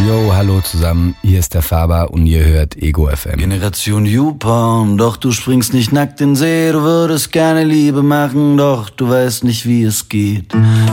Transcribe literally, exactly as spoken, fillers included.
Yo, hallo zusammen, hier ist der Faber und ihr hört Ego F M. Generation YouPorn, doch du springst nicht nackt in den See. Du würdest gerne Liebe machen, doch du weißt nicht, wie es geht.